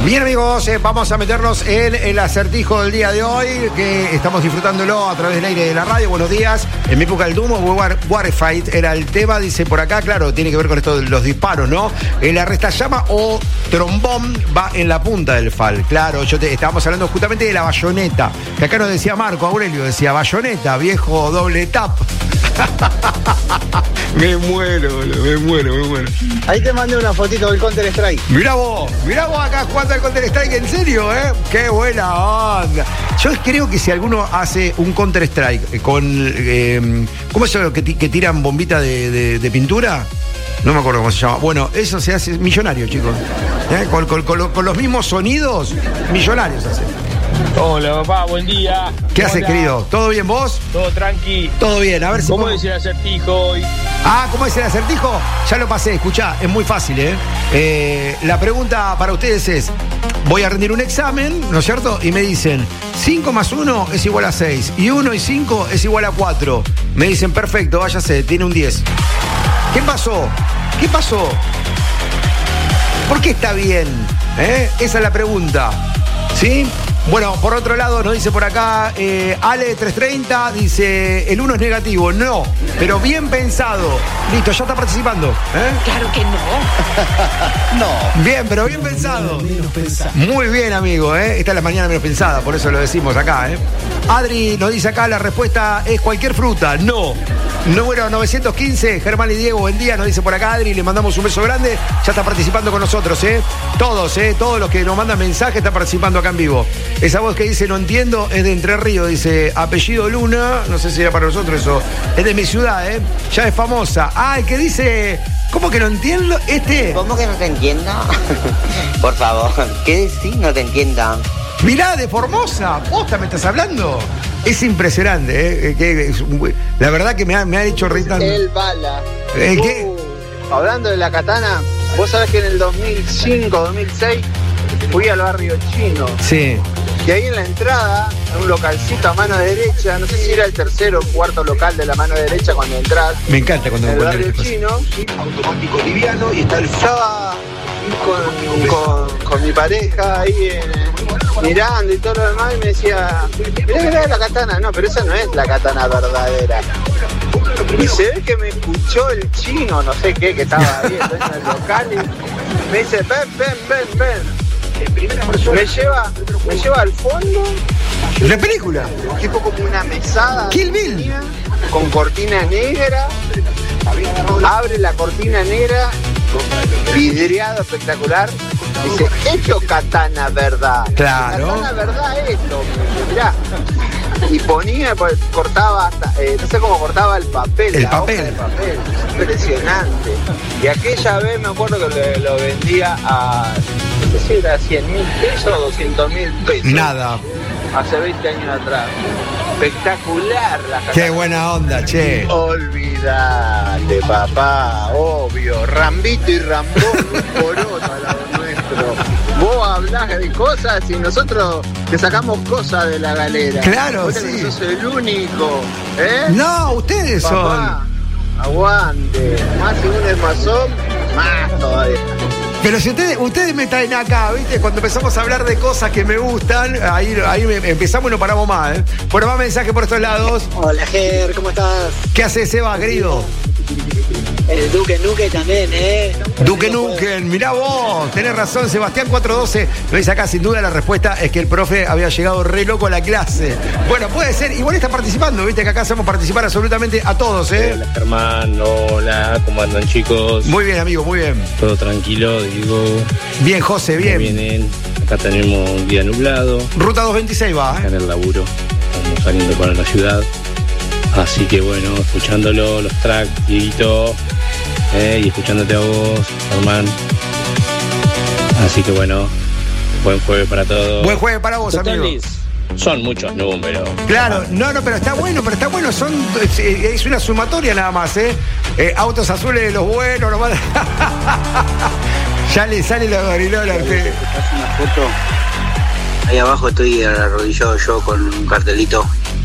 Bien, amigos, vamos a meternos en el acertijo del día de hoy, que estamos disfrutándolo a través del aire de la radio. Buenos días. En mi época del Dumo, Warfight era el tema, dice por acá, claro, tiene que ver con esto de los disparos, ¿no? El arrestallama o trombón va en la punta del fal. Claro, estábamos hablando justamente de la bayoneta, que acá nos decía Marco Aurelio, decía bayoneta, viejo doble tap. Me muero. Ahí te mandé una fotito del Counter Strike. Mirá vos acá jugando al Counter Strike, en serio, qué buena onda. Yo creo que si alguno hace un Counter Strike con ¿cómo es eso que tiran bombita de pintura? No me acuerdo cómo se llama. Bueno, eso se hace millonario, chicos. Con los mismos sonidos, millonarios hace. Hola, papá, buen día. ¿Qué haces, querido? ¿Todo bien vos? Todo tranqui. Todo bien, a ver si... ¿Cómo dice el acertijo hoy? ¿Cómo es el acertijo? Ya lo pasé, escuchá, es muy fácil, la pregunta para ustedes es, voy a rendir un examen, ¿no es cierto? Y me dicen, 5 más 1 es igual a 6, y 1 y 5 es igual a 4. Me dicen, perfecto, váyase, tiene un 10. ¿Qué pasó? ¿Por qué está bien? Esa es la pregunta, ¿sí? Bueno, por otro lado, nos dice por acá, Ale330, dice, el 1 es negativo. No, pero bien pensado. Listo, ya está participando. Claro que no. No. Bien, pero bien pensado. Muy bien, amigo, Esta es la mañana menos pensada, por eso lo decimos acá, Adri nos dice acá, la respuesta es cualquier fruta. No. Número 915, Germán y Diego, buen día, nos dice por acá Adri, le mandamos un beso grande. Ya está participando con nosotros, todos los que nos mandan mensajes están participando acá en vivo. Esa voz que dice no entiendo es de Entre Ríos, dice apellido Luna, no sé si era para nosotros eso, es de mi ciudad, ya es famosa. El que dice, ¿cómo que no entiendo? ¿Cómo que no te entiendo? Por favor, ¿qué decís? No te entiendo. Mirá, de Formosa, ¿posta me estás hablando? Es impresionante, la verdad que me ha hecho reír tanto. El bala. ¿El qué? Hablando de la katana, vos sabés que en el 2005, 2006 fui al barrio chino. Sí. Y ahí en la entrada, en un localcito a mano derecha, no sé si era el tercero o cuarto local de la mano derecha cuando entras. Me encanta cuando me el barrio chino, automático liviano y está el... Estaba con mi pareja ahí mirando y todo lo demás y me decía, mirá la katana. No, pero esa no es la katana verdadera. Y se ve que me escuchó el chino, no sé qué, que estaba ahí en el local y me dice, ven. Me lleva al fondo. ¿La película? Tipo como una mesada. Kill Bill. Con cortina negra. Abre la cortina negra. Vidriado espectacular. Dice, esto katana verdad. Claro. Katana verdad esto. Mirá. Y ponía, pues, cortaba hasta, no sé cómo cortaba el papel. El la papel. hoja de papel. Impresionante. Y aquella vez me acuerdo que lo vendía a, no sé si era 100.000 pesos o 200.000 pesos. Nada. Hace 20 años atrás. Espectacular la katana. Qué buena onda, che. Olvídate, papá, obvio. Rambito y Rambón, un poroto al lado nuestro. Vos hablás de cosas y nosotros te sacamos cosas de la galera. Claro, vos sí. Sos el único, No, ustedes papá, son. Aguante. Más si uno es masón, más todavía. Pero si ustedes me traen acá, ¿viste? Cuando empezamos a hablar de cosas que me gustan, ahí empezamos y no paramos más, Bueno, más mensaje por estos lados. Hola, Ger, ¿cómo estás? ¿Qué haces, Seba, querido? El Duque Nuque también, Duque Nuken, mirá vos, tenés razón, Sebastián 412. Lo dice acá, sin duda la respuesta es que el profe había llegado re loco a la clase. Bueno, puede ser, igual está participando, viste que acá hacemos participar absolutamente a todos, Hola, Germán, hola, ¿cómo andan, chicos? Muy bien, amigo, muy bien. Todo tranquilo, digo. Bien, José, bien. Vienen, acá tenemos un día nublado. Ruta 226 va, Acá en el laburo, estamos saliendo para la ciudad. Así que bueno, escuchándolo, los tracks, Dieguito, y escuchándote a vos, Germán. Así que bueno, buen jueves para todos. Buen jueves para vos, amigo. Son muchos números. Claro, no, pero está bueno, es una sumatoria nada más, autos azules de los buenos, nomás. Ya le sale la gorilola a usted. Una foto. Ahí abajo estoy arrodillado yo con un cartelito.